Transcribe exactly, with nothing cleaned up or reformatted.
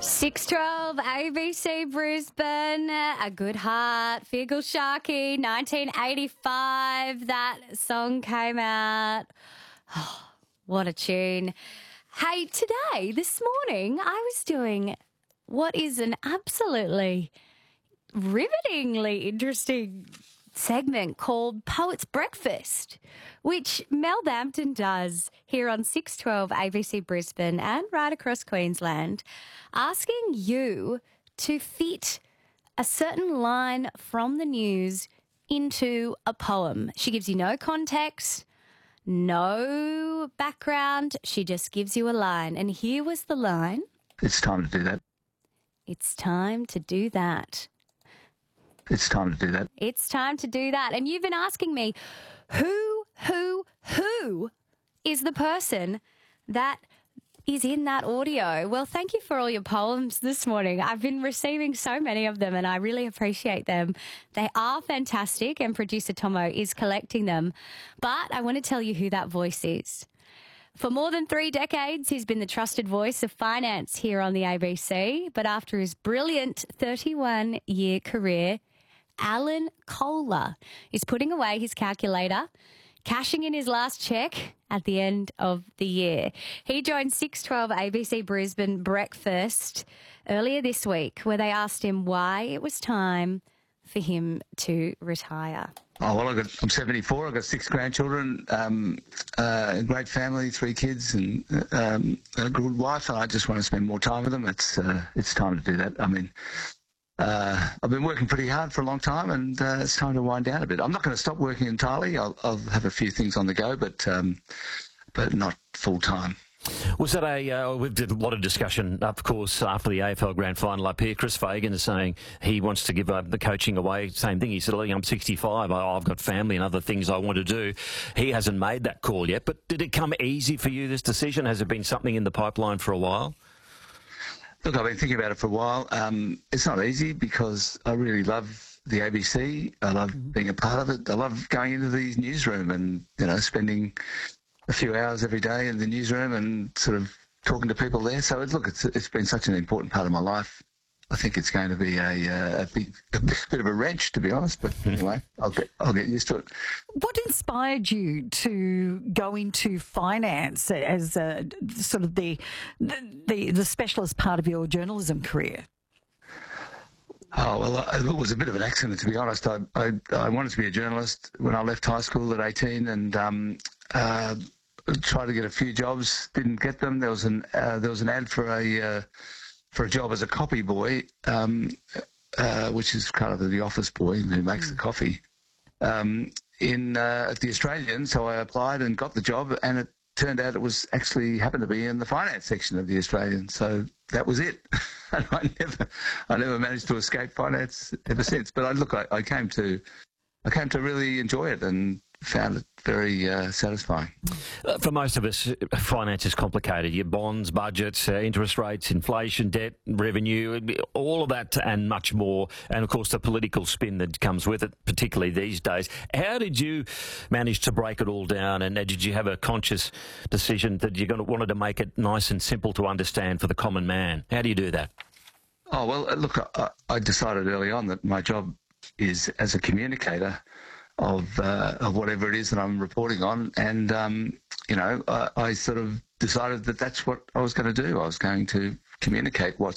six twelve A B C Brisbane, A Good Heart, Figgle Sharky, nineteen eighty-five. That song came out. Oh, what a tune. Hey, today, this morning, I was doing what is an absolutely rivetingly interesting segment called Poets Breakfast, which Mel Bampton does here on six twelve A B C Brisbane and right across Queensland, asking you to fit a certain line from the news into a poem. She gives you no context, no background. She just gives you a line. And here was the line. It's time to do that. It's time to do that. It's time to do that. It's time to do that. And you've been asking me, who, who, who is the person that is in that audio? Well, thank you for all your poems this morning. I've been receiving so many of them and I really appreciate them. They are fantastic and producer Tomo is collecting them. But I want to tell you who that voice is. For more than three decades, he's been the trusted voice of finance here on the A B C. But after his brilliant thirty-one-year career, Alan Kohler is putting away his calculator, cashing in his last cheque at the end of the year. He joined six twelve A B C Brisbane Breakfast earlier this week, where they asked him why it was time for him to retire. Oh, well, I got, I'm seventy-four. I've got six grandchildren, um, uh, a great family, three kids, and um, a good wife. And I just want to spend more time with them. It's uh, it's time to do that. I mean, uh, I've been working pretty hard for a long time, and uh, it's time to wind down a bit. I'm not going to stop working entirely. I'll, I'll have a few things on the go, but um, but not full time. Was that a, uh, we've did a lot of discussion, of course, after the A F L Grand Final up here. Chris Fagan is saying he wants to give uh, the coaching away. Same thing. He said, I'm sixty-five. I, I've got family and other things I want to do. He hasn't made that call yet. But did it come easy for you, this decision? Has it been something in the pipeline for a while? Look, I've been thinking about it for a while. Um, it's not easy because I really love the A B C. I love mm-hmm. being a part of it. I love going into the newsroom and, you know, spending a few hours every day in the newsroom and sort of talking to people there. So, look, it's it's been such an important part of my life. I think it's going to be a, uh, a big a bit of a wrench, to be honest. But anyway, I'll get I'll get used to it. What inspired you to go into finance as a, sort of the, the the specialist part of your journalism career? Oh, well, it was a bit of an accident, to be honest. I, I, I wanted to be a journalist when I left high school at eighteen and um, uh, tried to get a few jobs, didn't get them. There was an uh, there was an ad for a uh, for a job as a copy boy, um, uh, which is kind of the office boy who makes the coffee, um, in uh, at the Australian. So I applied and got the job, and it turned out it was actually happened to be in the finance section of the Australian. So that was it. And I never, I never managed to escape finance ever since. But I look, I, I came to, I came to really enjoy it and found it very uh, satisfying. Uh, for most of us, finance is complicated. Your bonds, budgets, uh, interest rates, inflation, debt, revenue, all of that and much more. And, of course, the political spin that comes with it, particularly these days. How did you manage to break it all down? And uh, did you have a conscious decision that you wanted to make it nice and simple to understand for the common man? How do you do that? Oh, well, look, I, I decided early on that my job is as a communicator of uh, of whatever it is that I'm reporting on, and um, you know, I, I sort of decided that that's what I was going to do. I was going to communicate what